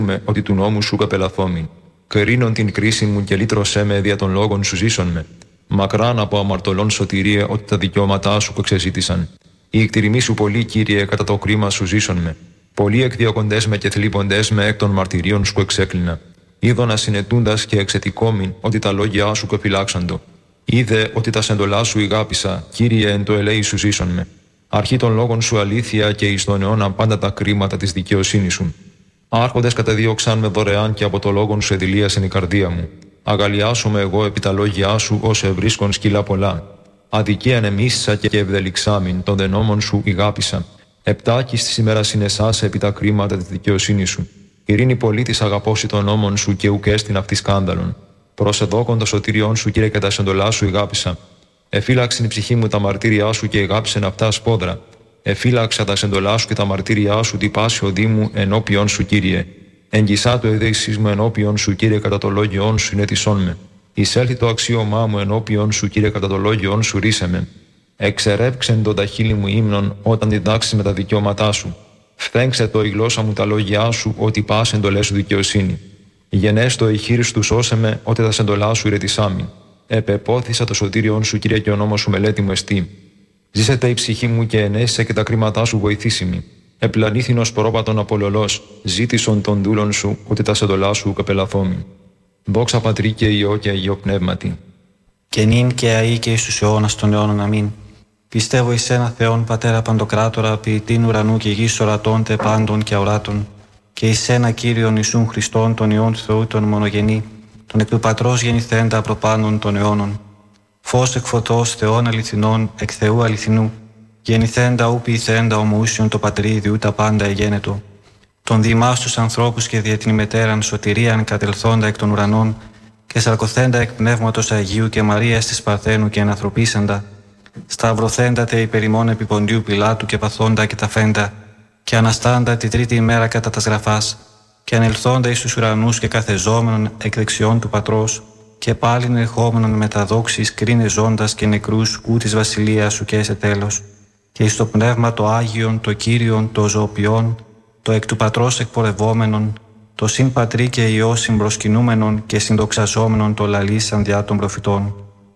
ότι του νόμου σου καπελαθόμην. Κρίνον την κρίση μου και λύτρωσέ με δια των λόγων σου ζήσον με. Μακράν από αμαρτωλών σωτηρία ότι τα δικαιώματά σου εξεζήτησαν. Η εκτιρημή σου πολύ, Κύριε, κατά το κρίμα σου ζήσον με. Πολλοί εκδιώκοντες με και θλίποντες με εκ των μαρτυρίων σου εξέκλεινα. Είδωνα συνετούντας και εξετικόμην ότι τα λόγια σου κεφυλάξαντο. Είδε ότι τα σεντολά σου ηγάπησα, Κύριε, εν το ελέη σου ζήσον με. Αρχή των λόγων σου αλήθεια και εις τον αιώνα πάντα τα κρίματα της δικαιοσύνης σου. Άρχοντες κατεδίωξαν με δωρεάν και από το λόγον σου εδηλίασεν η καρδία μου. Αγαλιάσομαι εγώ επί τα λόγια σου ως ευρίσκον σκύλα πολλά. Αδικίαν εμίσσα και ευδελιξάμιν, των δενόμων σου ηγάπησα. Επτάκης της ημέρας συνεσάσε επί τα κρίματα της δικαιοσύνης σου. Ειρήνη πολίτης αγαπώσει των νόμων σου και ουκέστην αυτή σκάνδαλον. Προσεδόκον το σωτήριόν σου, Κύριε, και τα σεντολά σου ηγάπησα. Εφύλαξεν η ψυχή μου τα μαρτύριά σου και ηγάπησεν αυτά σπόδρα. Εφύλαξα τα σεντολά σου και τα μαρτύριά σου, την πάση οδή μου ενώπιον σου, Κύριε. Εγγισά το εδέησής μου ενώπιον σου, Κύριε, κατά το λόγιόν σου συνέτησόν με. Εισέλθει το αξίωμά μου ενώπιον σου, Κύριε, κατά το λόγιόν σου ρίσε με. Εξερεύξεν το τα χείλη μου ύμνον όταν διδάξει με τα δικαιώματά σου. Φθέγξε το η γλώσσα μου τα λόγια σου, ότι πας εντολές σου δικαιοσύνη. Γενέστο η χείρις του σώσε με, ότι τα σεντολά σου ηρετισάμι. Επεπόθησα το σωτήριον σου, Κύριε, και ο νόμος σου μελέτη μου εστί. Ζήσετε η ψυχή μου και ενέσσε και τα κρίματά σου βοηθήσιμη. Επλανήθηνος πρόπατον απολολός, ζήτησον των δούλων σου, ότι τα σεντολά σου καπελαθόμη. Δόξα Πατρί και Υιό και Αγίο Πνεύματι. Και νυν και αεί και εις τους αιώνας των αιώνων. Αμήν. Πιστεύω εις ένα Θεόν Πατέρα Παντοκράτορα, ποιητήν ουρανού και γης ορατών τε πάντων και αοράτων, και εις ένα Κύριον Ιησούν Χριστόν, τον Υιόν του Θεού, τον μονογενή, τον εκ του Πατρός γεννηθέντα προπάνων των αιώνων. Φως εκ φωτός Θεών αληθινών, εκ Θεού αληθινού, γεννηθέντα ου ποιηθέντα ομοούσιον το Πατρίδι, ου τα πάντα εγένετο. Τον διημάς τους ανθρώπους και δια την ημετέραν σωτηρίαν κατελθόντα εκ των ουρανών, και σαρκωθέντα εκ πνεύματος Αγίου και Μαρίας της Παρθένου και ενανθρωπίσαντα, σταυρωθέντα τε υπερημών επί Ποντίου Πιλάτου και παθόντα και ταφέντα, και αναστάντα τη τρίτη ημέρα κατά τας γραφάς, και ανελθόντα εις τους ουρανούς και καθεζόμενον εκ δεξιών του Πατρός, και πάλιν ερχόμενον με τα δόξης κρίνε ζώντας και νεκρούς ου της βασιλείας σου και σε τέλος, και εις το πνεύμα το Άγιον, το Κύριον, το ζωοποιόν, το εκ του Πατρός εκπορευόμενον, το συν Πατρί και Υιό συμπροσκυνούμενον και συνδοξαζόμενον το λαλήσαν διά των προφητών.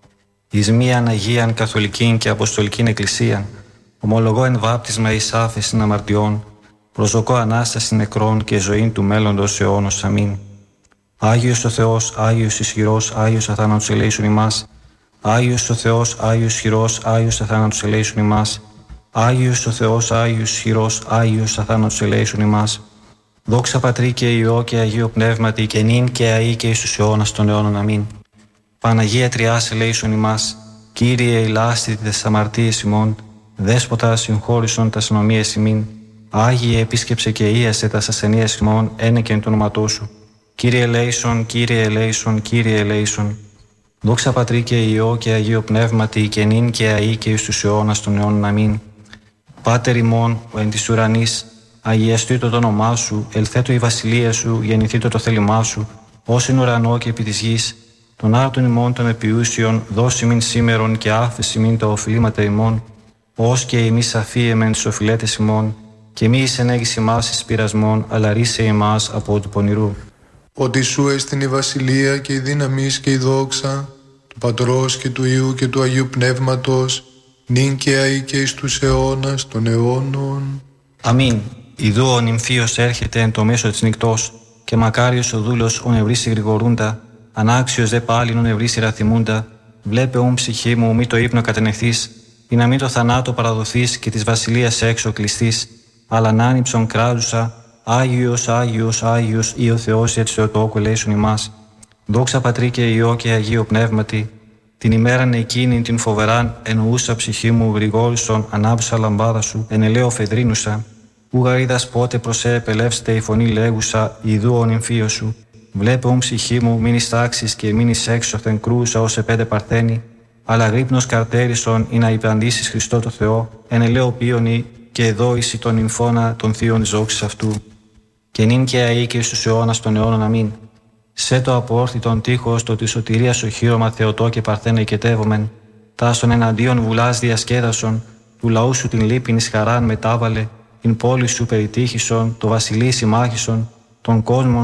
Εις μίαν Αγίαν Καθολικήν και Αποστολικήν Εκκλησίαν, ομολογώ εν βάπτισμα εις άφεσιν αμαρτιών, προσδοκώ Ανάσταση νεκρών και ζωήν του μέλλοντος αιώνος. Αμήν. Άγιος ο Θεός, Άγιος ισχυρός, Άγιος αθάνατος ελέησον ημάς. Άγιος ο Θεός, Άγιος ισχυρός, Άγιος αθάνατος ελέησον ημάς. Άγιος ο Θεός, Άγιος ισχυρός, Άγιος αθάνατος ελέησον ημάς. Δόξα Πατρί και Υιό και Αγίο Πνεύματι, και νυν και αεί και εις τους αιώνας των αιώνων. Αμήν. Παναγία Τριάς ελέησον ημάς. Κύριε ηλάστη τες αμαρτίες ημών, Δέσποτα συγχώρησον τας νομίες ημίν. Άγιε επίσκεψε και ίασε τας ασθενείας ημών, ένεκεν το όνοματό σου. Κύριε ελέησον, Κύριε ελέησον, Κύριε ελέησον. Δόξα Πατρί και Υιό και Αγίο Πνεύματι, και νυν και αεί και εις τους αιώνας των αιώνων. Αμήν. Πάτερ ημών, ο εν της ουρανής, αγιαστήτω το όνομά σου, ελθέτω η βασιλεία σου, γεννηθήτω το θέλημά σου, ως εν ουρανό και επί της γης. Τον άρτον ημών των επιούσιων, δώσει μην σήμερον και άφεση μην τα οφειλήματα ημών, ως και εμείς αφίεμεν τις οφειλέτες ημών, και μη εισενέγεις ημάς εις πειρασμών, αλλά ρίσε ημάς από του πονηρού. Ότι σου έστειν η βασιλεία και η δύναμις και η δόξα, του Πατρός και του Υιού και του Αγίου Πνεύματος, νυν και αεί και εις τους αιώνας των αιώνων. Αμήν. Ιδού ο νυμφίος έρχεται εν το μέσο της νυχτός, και μακάριος ο δούλος ον ευρύσει γρηγορούντα, ανάξιος δε πάλιν ον ευρύσει ραθυμούντα, βλέπε ον ψυχή μου μη το ύπνο κατενεχθείς, ή να μην το θανάτο παραδοθείς και της βασιλείας έξω κλειστείς, αλλά να άνυψον κράζουσα, Άγιος, Άγιος, Άγιος, ή ο Θεός έτσι Θεοτόκου ελέησον ημάς. Δόξα Πατρί και Υιό και Αγίο Πνεύματι, την ημέραν εκείνη την φοβεράν εννοούσα ψυχή μου γρηγόρησον ανάβουσα λαμπάδα σου, ενελέω φεδρίνουσα, ουγαρίδας πότε προσέ επελεύσετε η φωνή λέγουσα, ιδού ο νυμφίος σου. Βλέπε ον ψυχή μου μην εις τάξεις και μην εις έξωθεν κρούσα ως επέντε παρθένη, αλλά γρύπνος καρτέρισον ή να υπαντήσεις Χριστό το Θεό, ενελέω πίονι και εδώηση τον νυμφώνα των θείων της δόξης αυτού. Και νυν και αεί και στους αιώνας των αιώνων. Αμήν. Σε το απόρθητον τείχος το της σωτηρίας οχύρωμα Θεοτό και Παρθένε οικετεύομεν, τάσον εναντίον βουλάς διασκέδασον, του λαού σου την λύπην εις χαράν μετάβαλε, την πόλη σου περιτύχησον, το βασιλεί συμμάχησον, τον κόσμο